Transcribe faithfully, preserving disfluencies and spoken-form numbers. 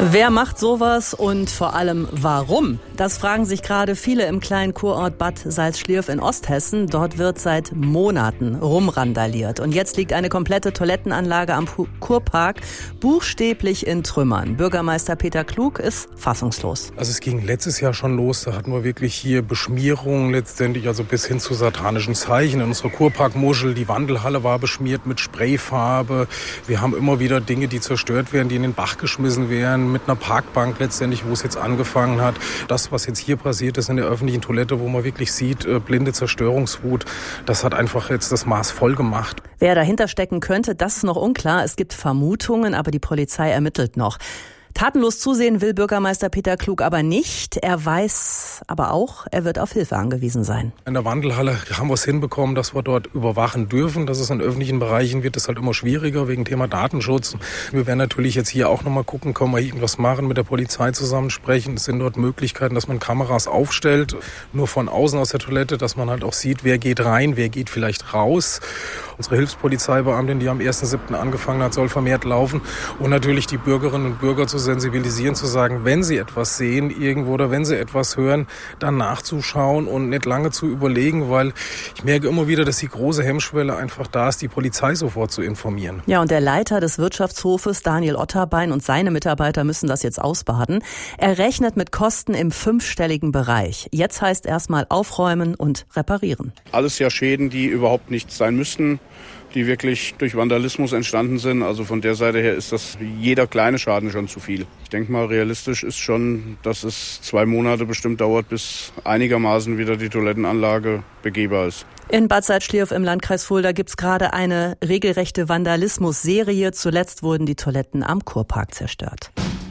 Wer macht sowas und vor allem warum? Das fragen sich gerade viele im kleinen Kurort Bad Salzschlirf in Osthessen. Dort wird seit Monaten rumrandaliert. Und jetzt liegt eine komplette Toilettenanlage am Kurpark buchstäblich in Trümmern. Bürgermeister Peter Klug ist fassungslos. Also es ging letztes Jahr schon los. Da hatten wir wirklich hier Beschmierungen letztendlich, also bis hin zu satanischen Zeichen. In unserer Kurparkmuschel, die Wandelhalle war beschmiert mit Sprayfarbe. Wir haben immer wieder Dinge, die zerstört werden, die in den Bach geschmissen werden. Mit einer Parkbank letztendlich, wo es jetzt angefangen hat. Das, was jetzt hier passiert ist in der öffentlichen Toilette, wo man wirklich sieht, blinde Zerstörungswut, das hat einfach jetzt das Maß voll gemacht. Wer dahinter stecken könnte, das ist noch unklar. Es gibt Vermutungen, aber die Polizei ermittelt noch. Tatenlos zusehen will Bürgermeister Peter Klug aber nicht. Er weiß aber auch, er wird auf Hilfe angewiesen sein. In der Wandelhalle haben wir es hinbekommen, dass wir dort überwachen dürfen. Das ist in öffentlichen Bereichen, wird es halt immer schwieriger wegen Thema Datenschutz. Wir werden natürlich jetzt hier auch nochmal gucken, können wir irgendwas machen, mit der Polizei zusammensprechen. Es sind dort Möglichkeiten, dass man Kameras aufstellt, nur von außen aus der Toilette, dass man halt auch sieht, wer geht rein, wer geht vielleicht raus. Unsere Hilfspolizeibeamtin, die am ersten siebten angefangen hat, soll vermehrt laufen. Und natürlich die Bürgerinnen und Bürger zu sensibilisieren, zu sagen, wenn sie etwas sehen irgendwo oder wenn sie etwas hören, dann nachzuschauen und nicht lange zu überlegen, weil ich merke immer wieder, dass die große Hemmschwelle einfach da ist, die Polizei sofort zu informieren. Ja, und der Leiter des Wirtschaftshofes, Daniel Otterbein, und seine Mitarbeiter müssen das jetzt ausbaden. Er rechnet mit Kosten im fünfstelligen Bereich. Jetzt heißt erstmal aufräumen und reparieren. Alles ja Schäden, die überhaupt nicht sein müssten, die wirklich durch Vandalismus entstanden sind. Also von der Seite her ist das jeder kleine Schaden schon zu viel. Ich denke mal, realistisch ist schon, dass es zwei Monate bestimmt dauert, bis einigermaßen wieder die Toilettenanlage begehbar ist. In Bad Salzschlirf im Landkreis Fulda gibt's gerade eine regelrechte Vandalismus-Serie. Zuletzt wurden die Toiletten am Kurpark zerstört.